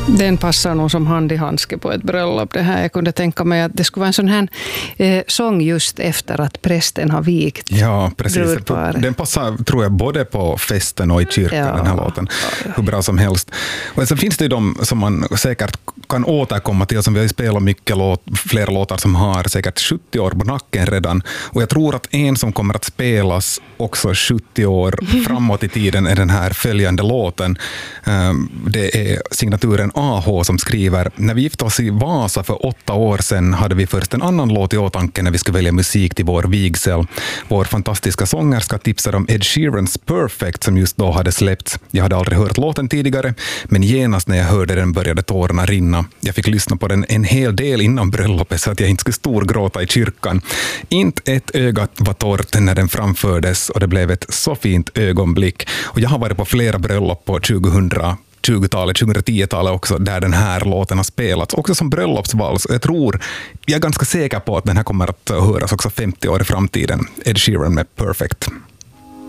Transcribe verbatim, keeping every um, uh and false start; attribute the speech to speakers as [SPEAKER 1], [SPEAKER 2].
[SPEAKER 1] Den passar nog som hand i handske på ett bröllop. Det här. Jag kunde tänka mig att det skulle vara en sån här eh, sång just efter att prästen har vikt.
[SPEAKER 2] Ja, precis.
[SPEAKER 1] Brudparet.
[SPEAKER 2] Den passar, tror jag, både på festen och i kyrkan, ja, den här låten. Hur bra som helst. Och sen finns det ju de som man säkert kan återkomma till, som vi har spelat mycket låt, flera låtar som har säkert sjuttio år på nacken redan. Och jag tror att en som kommer att spelas också sjuttio år framåt i tiden är den här följande låten. Det är signaturen A H som skriver: när vi gifte oss i Vasa för åtta år sedan hade vi först en annan låt i åtanke när vi skulle välja musik till vår vigsel. Vår fantastiska sångerska tipsade om Ed Sheerans Perfect som just då hade släppts. Jag hade aldrig hört låten tidigare, men genast när jag hörde den började tårarna rinna. Jag fick lyssna på den en hel del innan bröllopet så att jag inte skulle storgråta i kyrkan. Inte ett öga var torrt när den framfördes och det blev ett så fint ögonblick. Och jag har varit på flera bröllop på tjugohundratjugotalet, tjugohundratiotalet också, där den här låten har spelats. Också som bröllopsvals. Jag tror, jag är ganska säker på att den här kommer att höras också femtio år i framtiden. Ed Sheeran med Perfect.